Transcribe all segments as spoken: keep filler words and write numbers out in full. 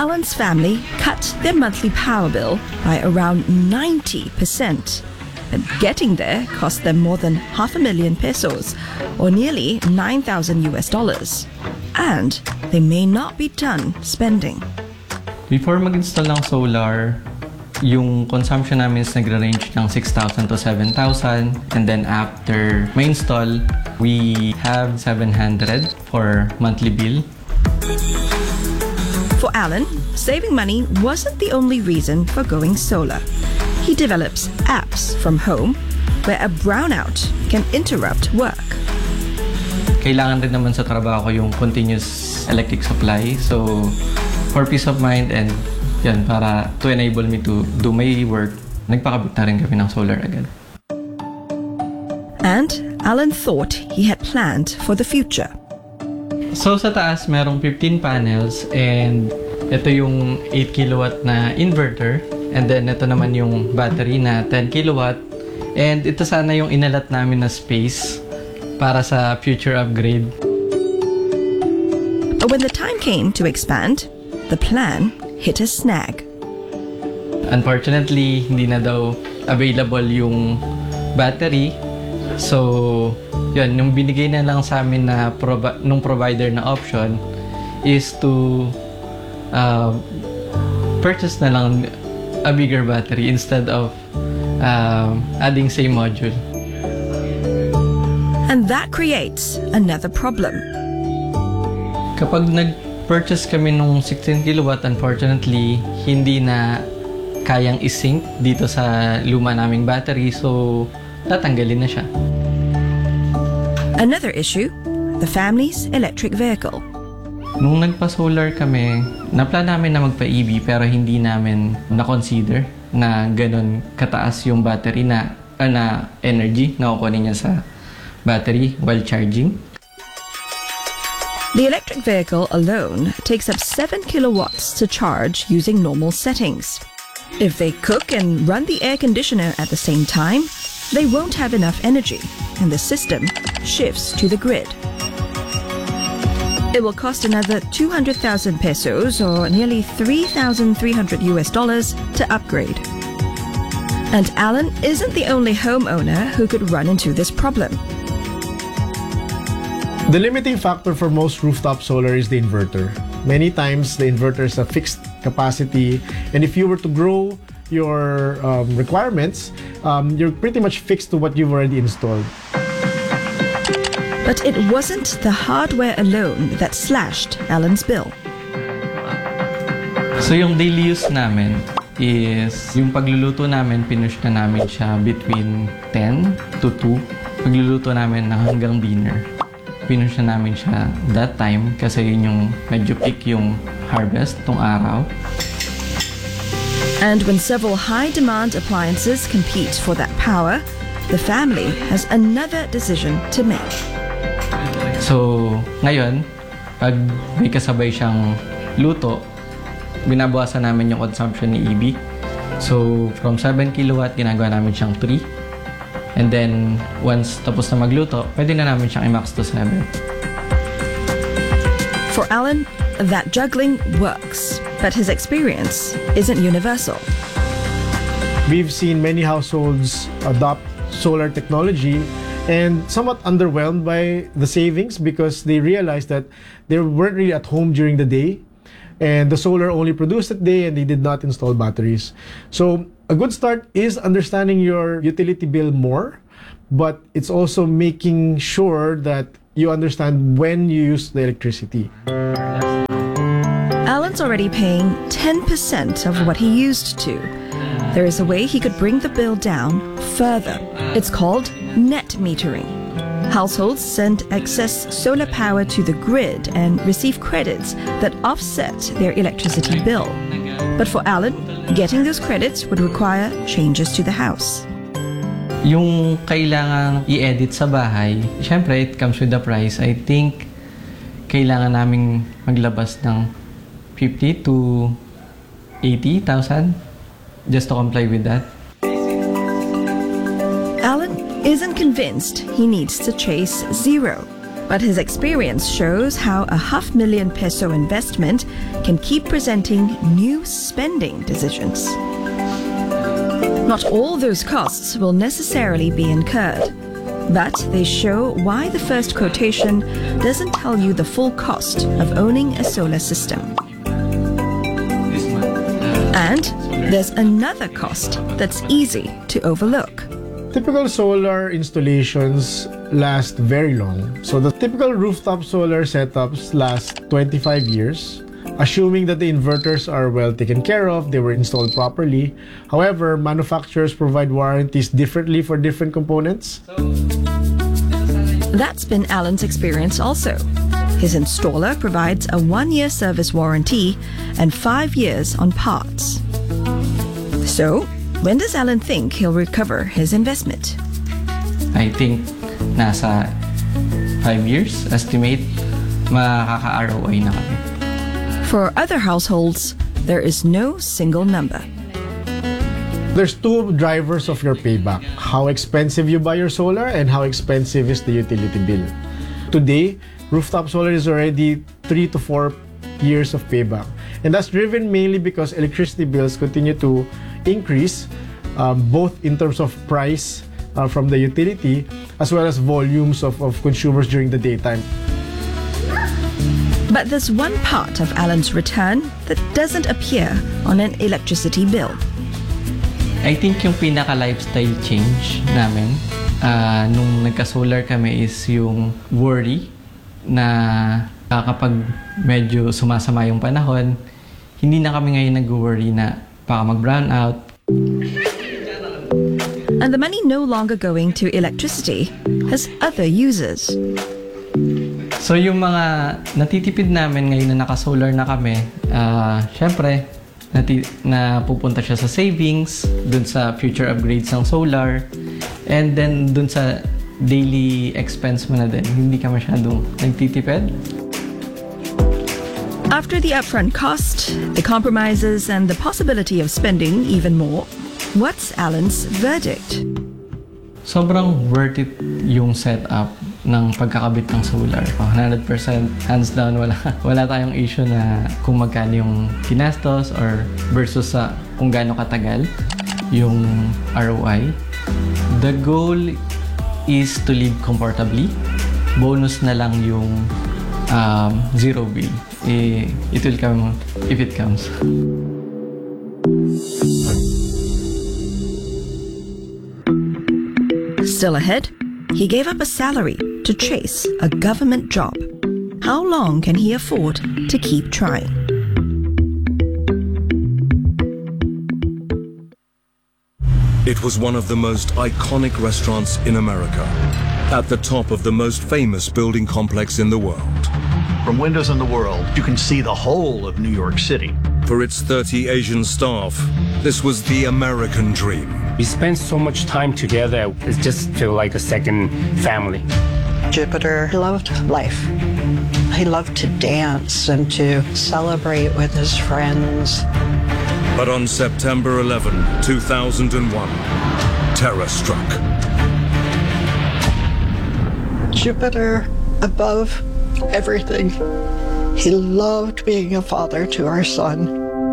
Alan's family cut their monthly power bill by around ninety percent. And getting there cost them more than half a million pesos, or nearly nine thousand U S dollars. And they may not be done spending. Before mag-install ng solar, yung consumption namin is nagre-range ng six thousand to seven thousand. And then after may install, we have seven hundred for monthly bill. For Alan, saving money wasn't the only reason for going solar. He develops apps from home where a brownout can interrupt work. Kailangan rin naman sa trabaho ko yung continuous electric supply. So, for peace of mind and yan, para to enable me to do my work, nagpakabit na rin kami ng solar agad. And Alan thought he had planned for the future. So, sa taas, merong fifteen panels and ito yung eight kilowatt na inverter. And then, ito naman yung battery na ten kilowatt. And ito sana yung inalat namin na space para sa future upgrade. But when the time came to expand, the plan hit a snag. Unfortunately, hindi na daw available yung battery. So, yun, yung binigay na lang sa amin na provi- nung provider na option is to uh, purchase na lang a bigger battery instead of uh, adding same module. And that creates another problem. Kapag nag-purchase kami nung sixteen kilowatt, unfortunately, hindi na kayang isync dito sa luma naming battery, so tatanggalin na siya. Another issue, the family's electric vehicle. Nung nagpa-solar kami, na-plan namin na magpa-E V pero hindi namin na-consider na ganun kataas yung battery na, uh, na energy na kukunin niya sa battery while charging. The electric vehicle alone takes up seven kilowatts to charge using normal settings. If they cook and run the air conditioner at the same time, they won't have enough energy and the system shifts to the grid. It will cost another two hundred thousand pesos or nearly three thousand three hundred U S dollars to upgrade. And Alan isn't the only homeowner who could run into this problem. The limiting factor for most rooftop solar is the inverter. Many times the inverter is a fixed capacity, and if you were to grow your um, requirements, um, you're pretty much fixed to what you've already installed. But it wasn't the hardware alone that slashed Alan's bill. So yung daily use namin is yung pagluluto namin, pinush na namin siya between ten to two. Pagluluto namin na hanggang dinner. Pinush na namin siya that time kasi yun yung medyo peak yung harvest tong araw. And when several high-demand appliances compete for that power, the family has another decision to make. So, ngayon, pag may kasabay siyang luto, binabawasan namin yung consumption ni E B. So, from seven kilowatt, ginagawa namin siyang three. And then, once tapos na magluto, pwede na namin siyang i-max to seven. For Alan, that juggling works, but his experience isn't universal. We've seen many households adopt solar technology and somewhat underwhelmed by the savings because they realized that they weren't really at home during the day and the solar only produced at day and they did not install batteries. So a good start is understanding your utility bill more, but it's also making sure that you understand when you use the electricity. Alan's already paying ten percent of what he used to. There is a way he could bring the bill down further. It's called net metering. Households send excess solar power to the grid and receive credits that offset their electricity bill. But for Alan, getting those credits would require changes to the house. Yung kailangan i-edit sa bahay, syempre it comes with the price. I think kailangan naming maglabas ng fifty to eighty thousand just to comply with that. Alan isn't convinced he needs to chase zero. But his experience shows how a half million peso investment can keep presenting new spending decisions. Not all those costs will necessarily be incurred, but they show why the first quotation doesn't tell you the full cost of owning a solar system. And there's another cost that's easy to overlook. Typical solar installations last very long. So the typical rooftop solar setups last twenty-five years, assuming that the inverters are well taken care of, they were installed properly. However, manufacturers provide warranties differently for different components. That's been Alan's experience also. His installer provides a one-year service warranty and five years on parts. So, when does Alan think he'll recover his investment? I think nasa five years, estimate, makaka-R O I na kami. For other households, there is no single number. There's two drivers of your payback: how expensive you buy your solar and how expensive is the utility bill. Today, rooftop solar is already three to four years of payback. And that's driven mainly because electricity bills continue to increase, um, both in terms of price uh, from the utility as well as volumes of, of consumers during the daytime. But there's one part of Alan's return that doesn't appear on an electricity bill. I think yung pinaka-lifestyle change namin uh, nung nagka-solar kami is yung worry na kapag medyo sumasama yung panahon, hindi na kami ngayon nag-worry na baka mag-brown out. And the money no longer going to electricity has other uses. So yung mga natitipid namin ngayon na naka-solar na kami, uh, syempre, nati- na pupunta siya sa savings, dun sa future upgrades ng solar, and then dun sa daily expense mo na din, hindi ka masyadong nagtitipid. After the upfront cost, the compromises, and the possibility of spending even more, what's Alan's verdict? Sobrang worth it yung setup ng pagkakabit ng solar. one hundred percent hands down, wala, wala tayong issue na kung magkano yung kinastos or versus sa kung gaano katagal yung R O I. The goal is to live comfortably. Bonus na lang yung um, zero bill. Eh, it will come if it comes. Still ahead, he gave up a salary to chase a government job. How long can he afford to keep trying? It was one of the most iconic restaurants in America, at the top of the most famous building complex in the world. From windows in the world, you can see the whole of New York City. For its thirty Asian staff, this was the American dream. We spend so much time together, it just feels like a second family. Jupiter loved life. He loved to dance and to celebrate with his friends. But on September eleventh, two thousand one, terror struck. Jupiter above everything. He loved being a father to our son.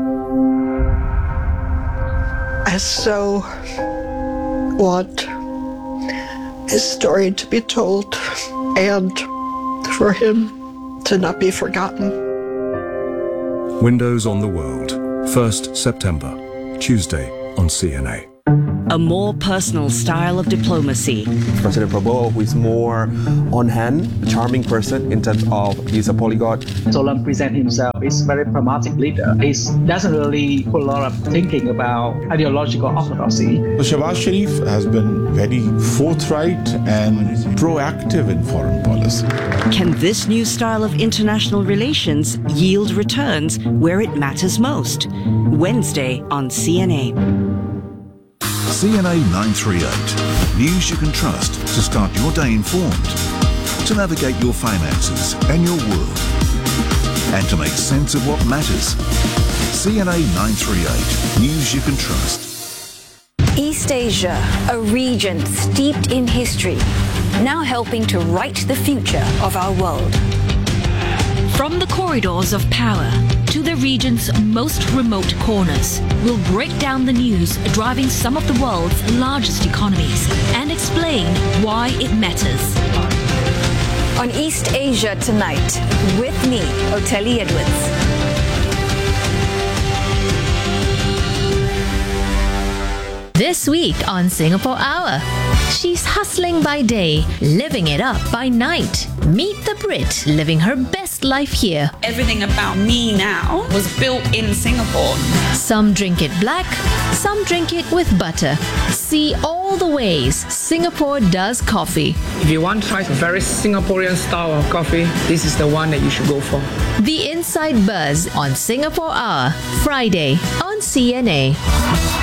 I so want his story to be told and for him to not be forgotten. Windows on the World, first September, Tuesday on C N A. A more personal style of diplomacy. President Prabowo, who is more on hand, a charming person in terms of he's a polyglot. Solan presents himself as a very pragmatic leader. He doesn't really put a lot of thinking about ideological orthodoxy. Shehbaz Sharif has been very forthright and proactive in foreign policy. Can this new style of international relations yield returns where it matters most? Wednesday on C N A. C N A nine thirty-eight. News you can trust to start your day informed, to navigate your finances and your world, and to make sense of what matters. C N A nine thirty-eight. News you can trust. East Asia, a region steeped in history, now helping to write the future of our world. From the corridors of power to the region's most remote corners, we'll break down the news driving some of the world's largest economies and explain why it matters. On East Asia Tonight, with me, Oteli Edwards. This week on Singapore Hour, she's hustling by day, living it up by night. Meet the Brit living her best life here. Everything about me now was built in Singapore. Some drink it black, some drink it with butter. See all the ways Singapore does coffee. If you want to try a very Singaporean style of coffee, this is the one that you should go for. The Inside Buzz on Singapore Hour, Friday on C N A.